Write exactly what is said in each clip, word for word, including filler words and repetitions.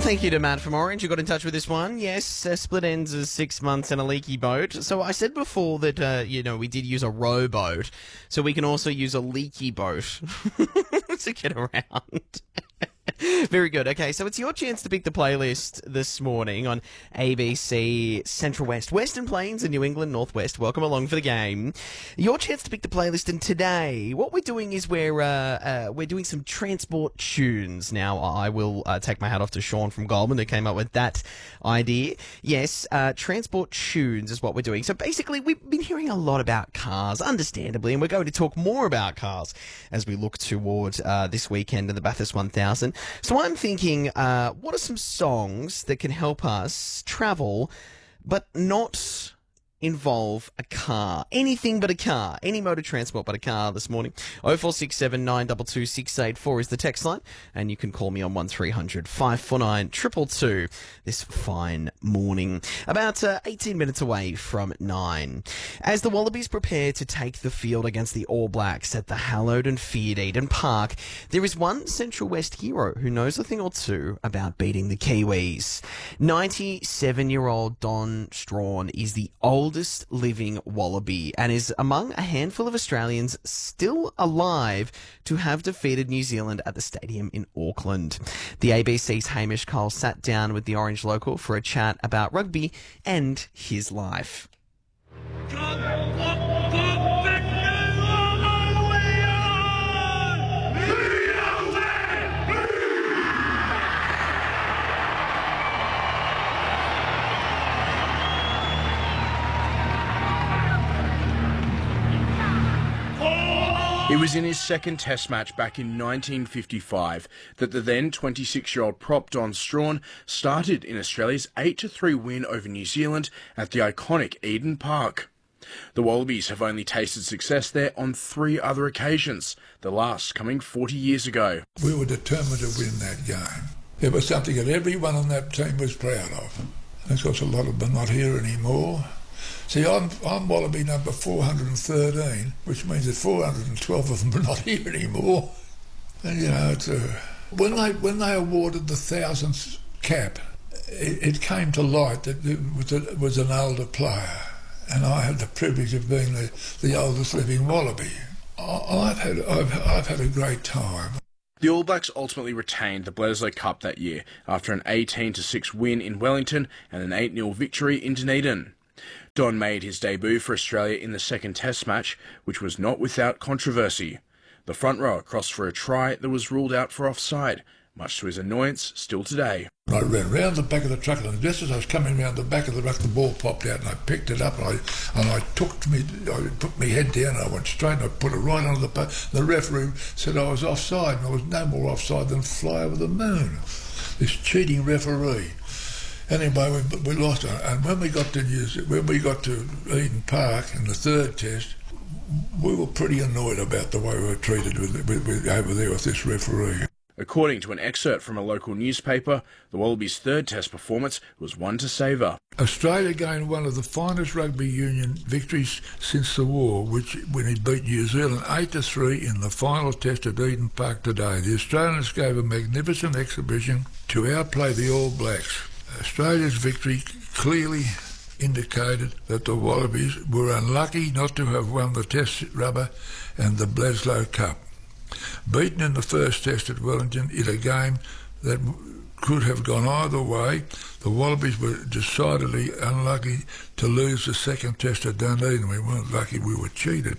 Thank you to Matt from Orange who got in touch with this one. Yes, uh, split ends is six months and a leaky boat. So I said before that, uh, you know, we did use a rowboat, so we can also use a leaky boat to get around. Very good. Okay, so it's your chance to pick the playlist this morning on A B C Central West, Western Plains and New England Northwest. Welcome along for the game. Your chance to pick the playlist, and today what we're doing is we're uh, uh, we're doing some transport tunes. Now I will uh, take my hat off to Sean from Goulburn who came up with that idea. Yes, uh, transport tunes is what we're doing. So basically, we've been hearing a lot about cars, understandably, and we're going to talk more about cars as we look toward uh, this weekend and the Bathurst one thousand. So I'm thinking, uh, what are some songs that can help us travel, but not involve a car? Anything but a car. Any mode of transport but a car this morning. oh four six seven, nine two two, six eight four is the text line, and you can call me on one three hundred, five four nine, two two two this fine morning. About uh, eighteen minutes away from nine. As the Wallabies prepare to take the field against the All Blacks at the hallowed and feared Eden Park, there is one Central West hero who knows a thing or two about beating the Kiwis. ninety-seven-year-old Don Strawn is the oldest oldest living Wallaby and is among a handful of Australians still alive to have defeated New Zealand at the stadium in Auckland. The A B C's Hamish Cole sat down with the Orange local for a chat about rugby and his life. It was in his second Test match back in nineteen fifty-five that the then twenty-six-year-old prop Don Strawn started in Australia's eight to three win over New Zealand at the iconic Eden Park. The Wallabies have only tasted success there on three other occasions, the last coming forty years ago. We were determined to win that game. It was something that everyone on that team was proud of. Of course, a lot of them are not here anymore. See, I'm, I'm Wallaby number four hundred thirteen, which means that four hundred twelve of them are not here anymore. And, you know, it's a, when they when they awarded the thousandth cap, it, it came to light that it was, a, it was an older player, and I had the privilege of being the, the oldest living Wallaby. I, I've had I've, I've had a great time. The All Blacks ultimately retained the Bledisloe Cup that year after an eighteen to six win in Wellington and an eight nil victory in Dunedin. Don made his debut for Australia in the second Test match, which was not without controversy. The front rower crossed for a try that was ruled out for offside, much to his annoyance still today. I ran round the back of the truck, and just as I was coming round the back of the truck, the ball popped out, and I picked it up, and I and I took me, I put my head down, and I went straight, and I put it right on the back. The referee said I was offside, and I was no more offside than fly over the moon. This cheating referee. Anyway, we, we lost it, and when we got to when we got to Eden Park in the third Test, we were pretty annoyed about the way we were treated with, with, with, over there with this referee. According to an excerpt from a local newspaper, the Wallabies' third Test performance was one to savour. Australia gained one of the finest rugby union victories since the war, which when it beat New Zealand eight to three in the final Test at Eden Park today. The Australians gave a magnificent exhibition to outplay the All Blacks. Australia's victory clearly indicated that the Wallabies were unlucky not to have won the Test rubber and the Bledisloe Cup. Beaten in the first Test at Wellington in a game that could have gone either way, the Wallabies were decidedly unlucky to lose the second Test at Dunedin. We weren't lucky, we were cheated.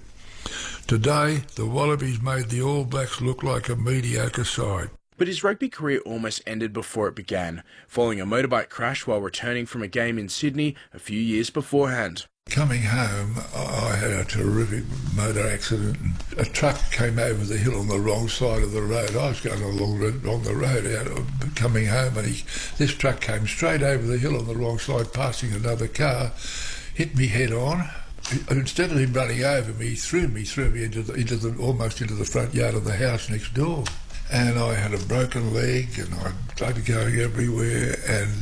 Today, the Wallabies made the All Blacks look like a mediocre side. But his rugby career almost ended before it began, following a motorbike crash while returning from a game in Sydney a few years beforehand. Coming home, I had a terrific motor accident. A truck came over the hill on the wrong side of the road. I was going along the, on the road out, coming home, and he, this truck came straight over the hill on the wrong side, passing another car, hit me head on. Instead of him running over me, he threw me, threw me into the, into the, almost into the front yard of the house next door. And I had a broken leg, and I started going everywhere, and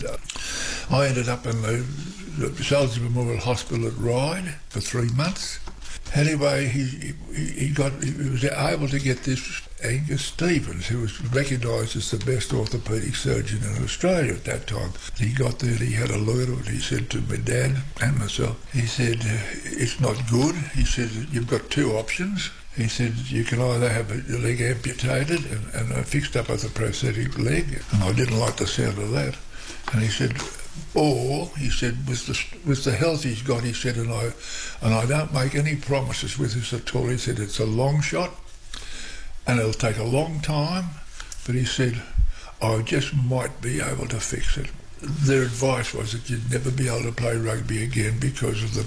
I ended up in the, the Soldiers Memorial Hospital at Ryde for three months. Anyway, he, he, he got he was able to get this Angus Stevens, who was recognised as the best orthopaedic surgeon in Australia at that time. He got there, he had a look at it, he said to my dad and myself, he said, it's not good. He said, you've got two options. He said, you can either have your leg amputated and, and uh, fixed up with a prosthetic leg, and I didn't like the sound of that. And he said, or, he said, with the, with the health he's got, he said, and I, and I don't make any promises with this at all. He said, it's a long shot and it'll take a long time, but he said, I just might be able to fix it. Their advice was that you'd never be able to play rugby again because of the,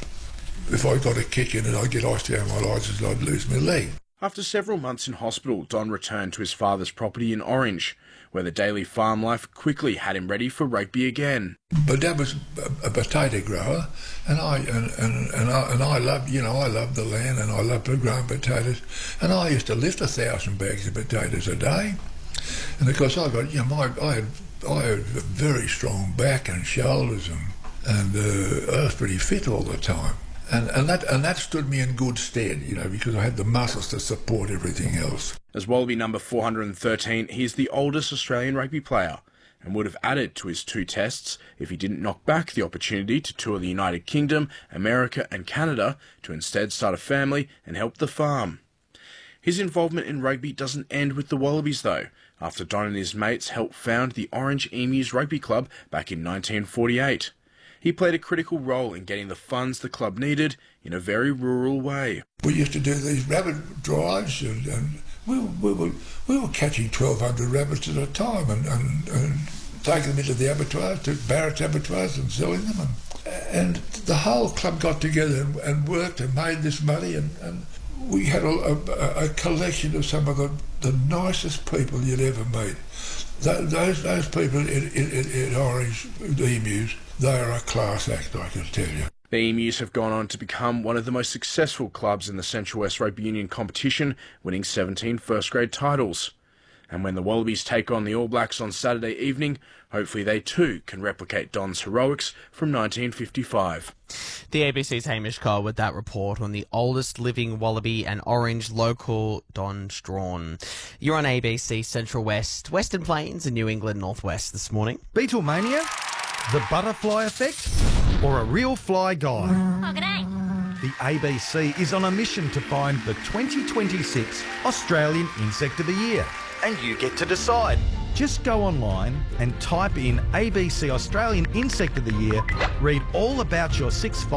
if I got a kick in it, I'd get osteomyelitis and I'd lose my leg. After several months in hospital, Don returned to his father's property in Orange, where the daily farm life quickly had him ready for rugby again. But Dad was a, a potato grower, and I and, and, and I and I loved, you know, I loved the land, and I loved growing potatoes, and I used to lift a thousand bags of potatoes a day, and of course I got, you know, my I had I had a very strong back and shoulders, and and uh, I was pretty fit all the time. And, and that and that stood me in good stead, you know, because I had the muscles to support everything else. As Wallaby number four hundred thirteen, he is the oldest Australian rugby player and would have added to his two tests if he didn't knock back the opportunity to tour the United Kingdom, America and Canada to instead start a family and help the farm. His involvement in rugby doesn't end with the Wallabies though, after Don and his mates helped found the Orange Emus Rugby Club back in nineteen forty-eight. He played a critical role in getting the funds the club needed in a very rural way. We used to do these rabbit drives, and, and we, we, were, we were catching twelve hundred rabbits at a time and, and, and taking them into the abattoirs, to Barrett's abattoirs and selling them. And, and the whole club got together and, and worked and made this money, and, and we had a, a, a collection of some of the, the nicest people you'd ever meet. Those, those people in, in, in Orange, the Emus, they are a class act, I can tell you. The Emus have gone on to become one of the most successful clubs in the Central West Rugby Union competition, winning seventeen first-grade titles. And when the Wallabies take on the All Blacks on Saturday evening, hopefully they too can replicate Don's heroics from nineteen fifty-five. The A B C's Hamish Cole with that report on the oldest living Wallaby and Orange local, Don Strawn. You're on A B C Central West, Western Plains and New England Northwest this morning. Beatlemania? The butterfly effect? Or a real fly guy? Oh, g'day. The A B C is on a mission to find the twenty twenty-six Australian Insect of the Year. And you get to decide. Just go online and type in A B C Australian Insect of the Year, read all about your six